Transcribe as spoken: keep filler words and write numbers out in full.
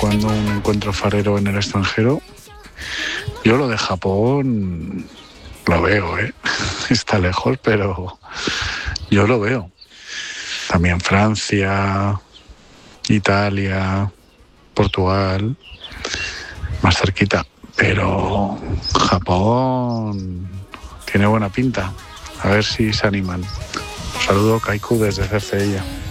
cuando un encuentro farero en el extranjero. Yo lo de Japón lo veo, ¿eh? Está lejos, pero yo lo veo. También Francia, Italia, Portugal, más cerquita. Pero Japón tiene buena pinta. A ver si se animan. Un saludo, Kaiku, desde Cercedilla.